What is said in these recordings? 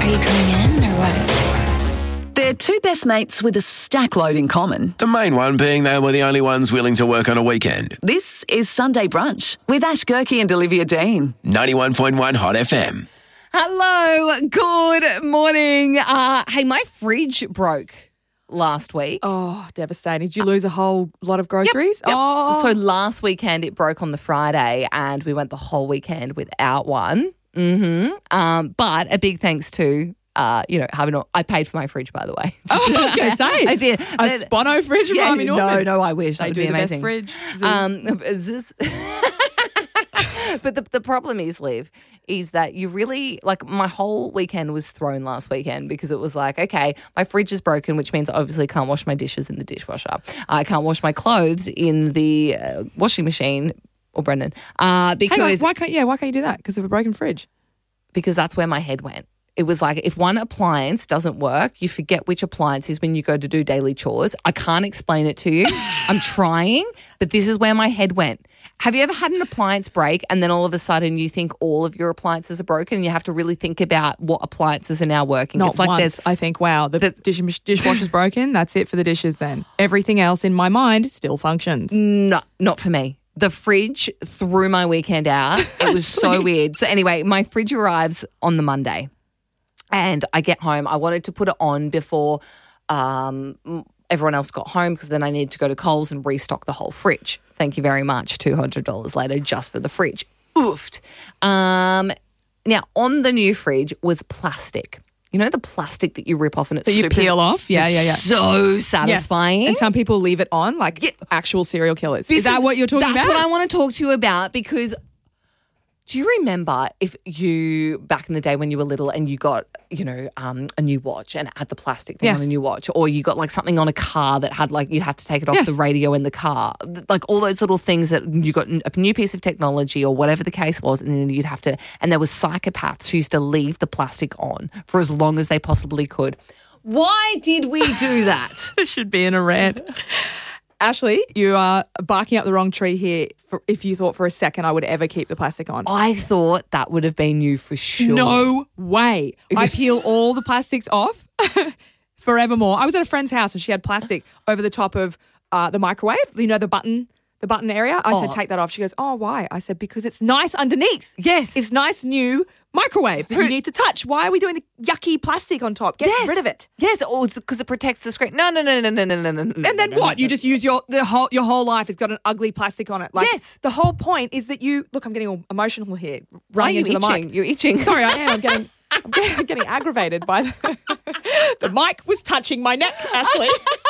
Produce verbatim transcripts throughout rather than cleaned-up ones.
you coming in or what? They're two best mates with a stack load in common. The main one being they were the only ones willing to work on a weekend. This is Sunday Brunch with Ash Gerke and Olivia Dean. ninety-one point one Hot F M. Hello, good morning. Uh, hey, my fridge broke last week. Oh, devastating. Did you lose a whole lot of groceries? Yep. Oh. So last weekend it broke on the Friday and we went the whole weekend without one. Mm-hmm. Um, but a big thanks to, uh, you know, having a, I paid for my fridge, by the way. Oh, I was going to say. I did. A But- Spono fridge from yeah, Harvey no, Norman. no, I wish. They That would do be the amazing. best fridge. Um, is this... But the, the problem is, Liv, is that you really, like, my whole weekend was thrown last weekend because it was like, okay, my fridge is broken, which means I obviously can't wash my dishes in the dishwasher. I can't wash my clothes in the uh, washing machine, or Brendan, uh, Hang on, because why can't, yeah, why can't you do that? Because of a broken fridge. because that's where my head went. It was like if one appliance doesn't work, you forget which appliance is when you go to do daily chores. I can't explain it to you. I'm trying, but this is where my head went. Have you ever had an appliance break and then all of a sudden you think all of your appliances are broken and you have to really think about what appliances are now working? Not it's like once. there's I think, wow, the dish, dishwasher's broken. That's it for the dishes then. Everything else in my mind still functions. No, not for me. The fridge threw my weekend out. It was so weird. So anyway, my fridge arrives on the Monday and I get home. I wanted to put it on before um, everyone else got home because then I needed to go to Coles and restock the whole fridge. Thank you very much. two hundred dollars later just for the fridge. Oofed. Um, now, on the new fridge was plastic. You know the plastic that you rip off and it's That you super, peel off? Yeah, it's yeah, yeah. so Yes. satisfying. And some people leave it on like Yeah. actual serial killers. This is that what you're talking that's about? That's what I want to talk to you about because do you remember if you, back in the day when you were little and you got, you know, um, a new watch and it had the plastic thing Yes. on a new watch, or you got like something on a car that had like, you had to take it off Yes. the radio in the car, like all those little things that you got a new piece of technology or whatever the case was, and then you'd have to, and there was psychopaths who used to leave the plastic on for as long as they possibly could. Why did we do that? This should be in a rant. Ashley, you are barking up the wrong tree here for, if you thought for a second I would ever keep the plastic on. I thought that would have been you for sure. No way. I peel all the plastics off forevermore. I was at a friend's house and she had plastic over the top of uh, the microwave, you know, the button the button area. I Oh. said, take that off. She goes, oh, why? I said, because it's nice underneath. Yes. It's nice new microwave that Who- you need to touch. Why are we doing the yucky plastic on top? Get Yes. rid of it. Yes, or it's because it protects the screen. No, no, no, no, no, no, no, no. And then what? You just use your the whole your whole life. It's got an ugly plastic on it. Like, Yes. The whole point is that you look. I'm getting all emotional here. Why are Running you into the itching? mic. You're itching. Sorry, I am. I'm getting. I'm getting, I'm getting aggravated by the, the mic was touching my neck, Ashley.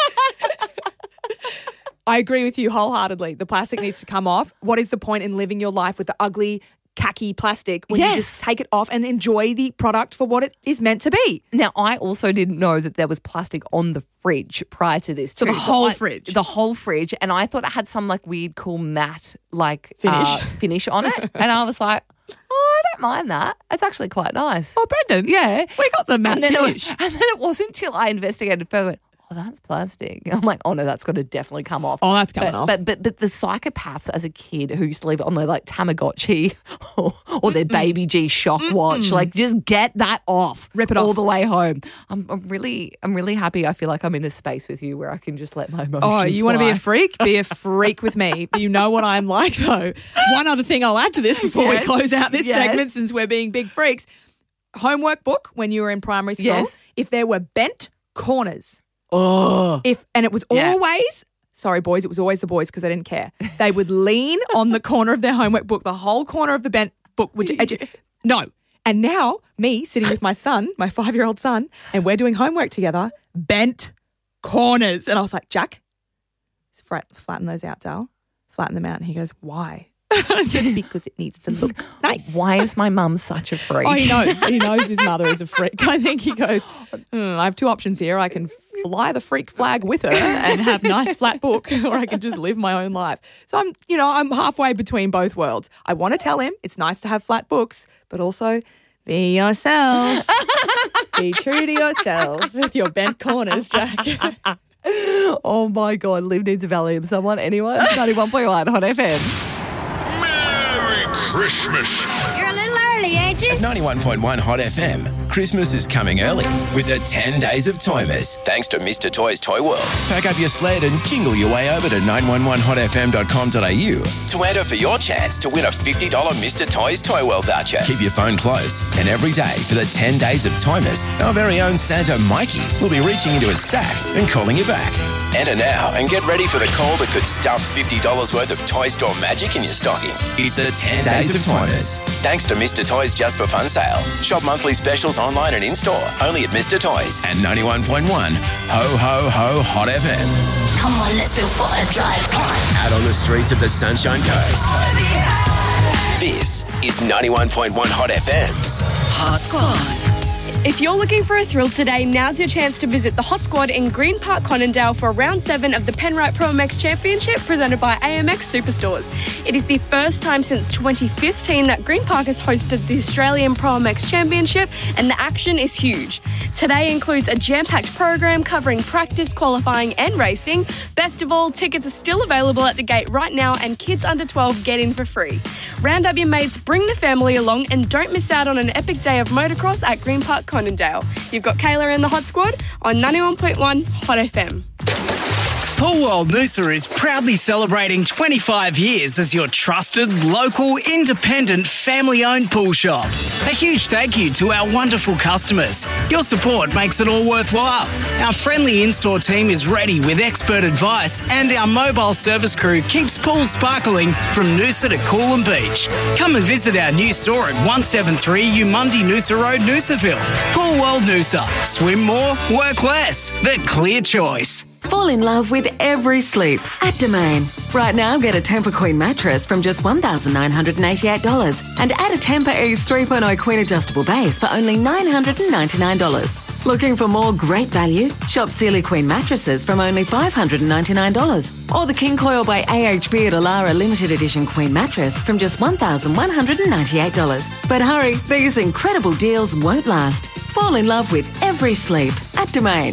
I agree with you wholeheartedly. The plastic needs to come off. What is the point in living your life with the ugly, khaki plastic when Yes. you just take it off and enjoy the product for what it is meant to be? Now, I also didn't know that there was plastic on the fridge prior to this. So too. the whole I- fridge? The whole fridge. And I thought it had some like weird, cool matte like Finish. uh, finish on it. And I was like, oh, I don't mind that. It's actually quite nice. Oh, Brendan. Yeah. We got the matte and then, finish. It, and then it wasn't until I investigated further, I went, oh, that's plastic. I'm like, oh no, that's got to definitely come off. Oh, that's coming but, off. But, but but the psychopaths as a kid who used to leave it on their like Tamagotchi or, or their Baby G shock watch, like just get that off. Rip it all off. the way home. I'm, I'm really I'm really happy. I feel like I'm in a space with you where I can just let my emotions Oh, you want to be a fly. freak? Be a freak with me. You know what I'm like, though. One other thing I'll add to this before Yes. we close out this Yes. segment, since we're being big freaks. Homework book when you were in primary school. Yes. If there were bent corners, Oh. if and it was Yeah. always, sorry boys, it was always the boys because I didn't care. They would lean on the corner of their homework book. The whole corner of the bent book would edu- no. And now me sitting with my son, my five-year-old son, and we're doing homework together. Bent corners, and I was like, Jack, flat- flatten those out, Dal. Flatten them out. And he goes, why? I said, because it needs to look nice. Why is my mum such a freak? Oh, he knows. He knows his mother is a freak. I think he goes, hmm, I have two options here. I can fly the freak flag with her and have nice flat book, or I can just live my own life. So I'm, you know, I'm halfway between both worlds. I want to tell him it's nice to have flat books, but also be yourself. Be true to yourself with your bent corners, Jack. Oh my God, Liv needs a Valium. Someone, anyone? ninety-one point one Hot F M. Merry Christmas. You're a little early, ain't you? At ninety-one point one Hot F M, Christmas is coming early with the ten days of Toymas, thanks to Mister Toys Toy World. Pack up your sled and jingle your way over to nine one one hot f m dot com dot a u to enter for your chance to win a fifty dollars Mister Toys Toy World voucher. Keep your phone close, and every day for the ten days of Toymas, our very own Santa Mikey will be reaching into his sack and calling you back. Enter now and get ready for the call that could stuff fifty dollars worth of Toy Store magic in your stocking. It's the ten days of Toymas. Thanks to Mister Toys Just for Fun sale. Shop monthly specials online and in-store. Only at Mister Toys and ninety-one point one Ho Ho Ho Hot F M. Come on, let's go for a drive. Come on. Out on the streets of the Sunshine Coast. This is ninety-one point one Hot F M's Hot Squad. If you're looking for a thrill today, now's your chance to visit the Hot Squad in Green Park, Conondale for round seven of the Penrite Pro M X Championship presented by A M X Superstores. It is the first time since twenty fifteen that Green Park has hosted the Australian Pro M X Championship, and the action is huge. Today includes a jam-packed program covering practice, qualifying and racing. Best of all, tickets are still available at the gate right now, and kids under twelve get in for free. Round up your mates, bring the family along, and don't miss out on an epic day of motocross at Green Park, Conondale. You've got Kayla and the Hot Squad on ninety-one point one Hot F M. Pool World Noosa is proudly celebrating twenty-five years as your trusted, local, independent, family-owned pool shop. A huge thank you to our wonderful customers. Your support makes it all worthwhile. Our friendly in-store team is ready with expert advice, and our mobile service crew keeps pools sparkling from Noosa to Coolum Beach. Come and visit our new store at one seventy-three Umundi Noosa Road, Noosaville. Pool World Noosa. Swim more, work less. The clear choice. Fall in love with every sleep at Domain. Right now, get a Tempur Queen mattress from just one thousand nine hundred eighty-eight dollars and add a Tempur Ease three point oh Queen adjustable base for only nine hundred ninety-nine dollars. Looking for more great value? Shop Sealy Queen mattresses from only five hundred ninety-nine dollars. Or the King Coil by A H B at Alara Limited Edition Queen mattress from just one thousand one hundred ninety-eight dollars. But hurry, these incredible deals won't last. Fall in love with every sleep at Domain.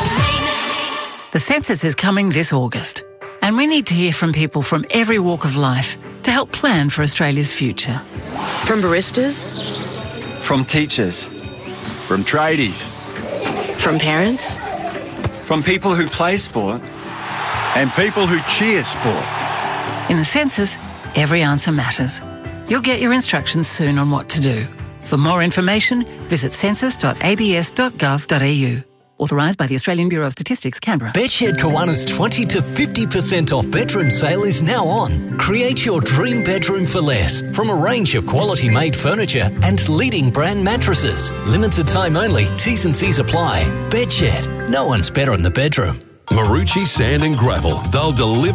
The census is coming this August, and we need to hear from people from every walk of life to help plan for Australia's future. From baristas, from teachers, from tradies, from parents, from people who play sport, and people who cheer sport. In the census, every answer matters. You'll get your instructions soon on what to do. For more information, visit census dot a b s dot gov dot a u. Authorised by the Australian Bureau of Statistics, Canberra. Bedshed Kiwanis twenty to fifty percent off bedroom sale is now on. Create your dream bedroom for less from a range of quality made furniture and leading brand mattresses. Limited time only, T's and C's apply. Bedshed, no one's better in the bedroom. Marucci Sand and Gravel. They'll deliver